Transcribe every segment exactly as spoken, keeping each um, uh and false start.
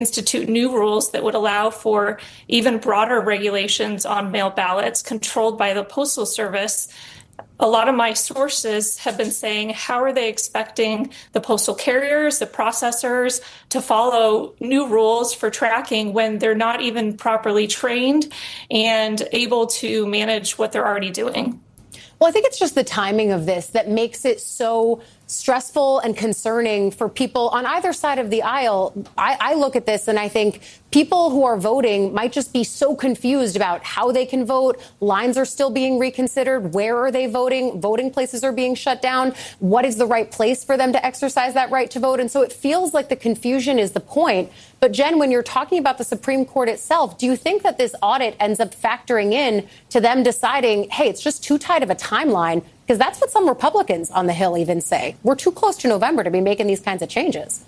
institute new rules that would allow for even broader regulations on mail ballots controlled by the Postal Service. A lot of my sources have been saying, how are they expecting the postal carriers, the processors to follow new rules for tracking when they're not even properly trained and able to manage what they're already doing? Well, I think it's just the timing of this that makes it so stressful and concerning for people on either side of the aisle. I, I look at this and I think people who are voting might just be so confused about how they can vote. Lines are still being reconsidered. Where are they voting? Voting places are being shut down. What is the right place for them to exercise that right to vote? And so it feels like the confusion is the point. But Jen, when you're talking about the Supreme Court itself, do you think that this audit ends up factoring in to them deciding, hey, it's just too tight of a timeline? Because that's what some Republicans on the Hill even say. We're too close to November to be making these kinds of changes.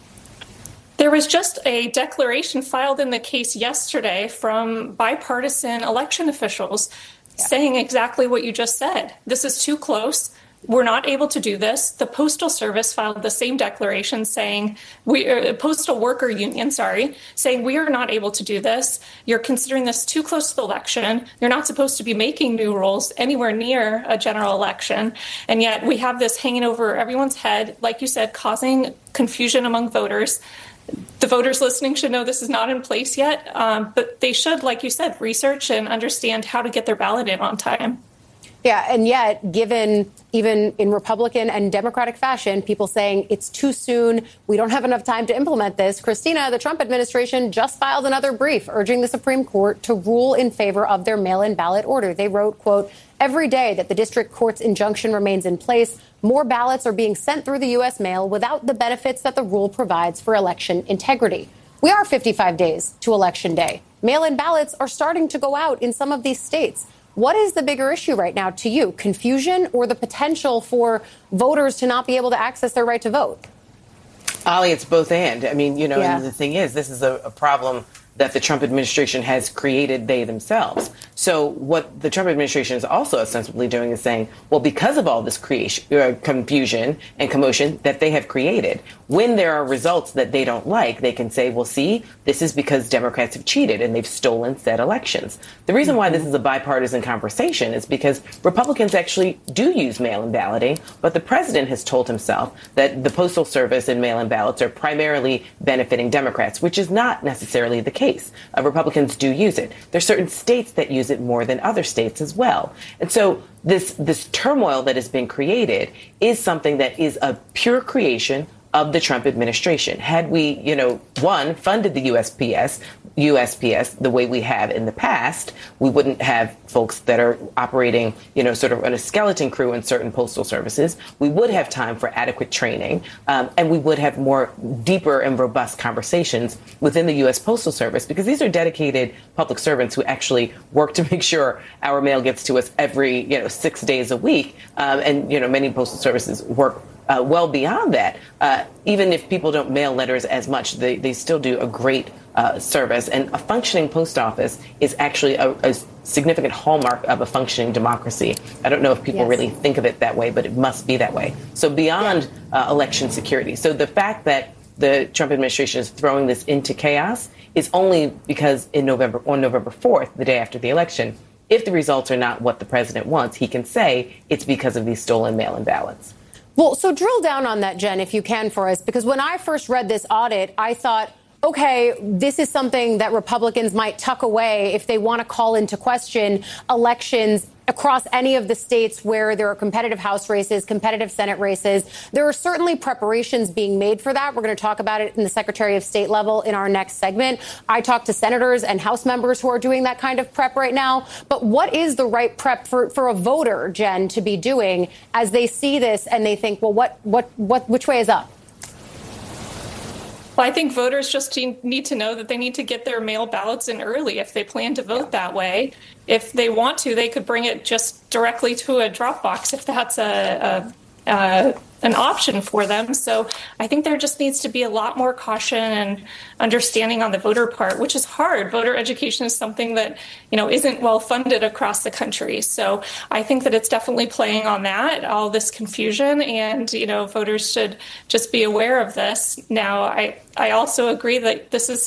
There was just a declaration filed in the case yesterday from bipartisan election officials yeah. saying exactly what you just said. This is too close. We're not able to do this. The Postal Service filed the same declaration saying, we, uh, Postal Worker Union, sorry, saying we are not able to do this. You're considering this too close to the election. You're not supposed to be making new rules anywhere near a general election. And yet we have this hanging over everyone's head, like you said, causing confusion among voters. The voters listening should know this is not in place yet, um, but they should, like you said, research and understand how to get their ballot in on time. Yeah, and yet, given even in Republican and Democratic fashion, people saying it's too soon, we don't have enough time to implement this, Christina, the Trump administration just filed another brief urging the Supreme Court to rule in favor of their mail-in ballot order. They wrote, quote, every day that the district court's injunction remains in place, more ballots are being sent through the U S mail without the benefits that the rule provides for election integrity. We are fifty-five days to Election Day. Mail-in ballots are starting to go out in some of these states. What is the bigger issue right now to you, confusion or the potential for voters to not be able to access their right to vote? Ali, it's both and. I mean, you know, yeah. and the thing is, this is a, a problem that the Trump administration has created they themselves. So what the Trump administration is also ostensibly doing is saying, well, because of all this creation, uh, confusion and commotion that they have created, when there are results that they don't like, they can say, well, see, this is because Democrats have cheated and they've stolen said elections. The reason why this is a bipartisan conversation is because Republicans actually do use mail-in balloting, but the president has told himself that the Postal Service and mail-in ballots are primarily benefiting Democrats, which is not necessarily the case. Uh, Republicans do use it. There are certain states that use it more than other states as well. And so this this turmoil that has been created is something that is a pure creation of the Trump administration. Had we, you know, one, funded the U S P S, U S P S the way we have in the past, we wouldn't have folks that are operating, you know, sort of on a skeleton crew in certain postal services. We would have time for adequate training, um, and we would have more deeper and robust conversations within the U S Postal Service, because these are dedicated public servants who actually work to make sure our mail gets to us every, you know, six days a week. Um, and, you know, many postal services work Uh, well beyond that. Uh, even if people don't mail letters as much, they, they still do a great uh, service. And a functioning post office is actually a, a significant hallmark of a functioning democracy. I don't know if people yes. really think of it that way, but it must be that way. So beyond yeah. uh, election security. So the fact that the Trump administration is throwing this into chaos is only because in November, on November fourth, the day after the election, if the results are not what the president wants, he can say it's because of these stolen mail-in ballots. Well, so drill down on that, Jen, if you can for us, because when I first read this audit, I thought, OK, this is something that Republicans might tuck away if they want to call into question elections across any of the states where there are competitive House races, competitive Senate races. There are certainly preparations being made for that. We're going to talk about it in the Secretary of State level in our next segment. I talked to senators and House members who are doing that kind of prep right now. But what is the right prep for, for a voter, Jen, to be doing as they see this and they think, well, what, what, what, which way is up? Well, I think voters just need to know that they need to get their mail ballots in early if they plan to vote that way. If they want to, they could bring it just directly to a drop box if that's a, a uh, an option for them. So I think there just needs to be a lot more caution and understanding on the voter part, which is hard. Voter education is something that, you know, isn't well funded across the country. So I think that it's definitely playing on that, all this confusion, and, you know, voters should just be aware of this. Now, I, I also agree that this is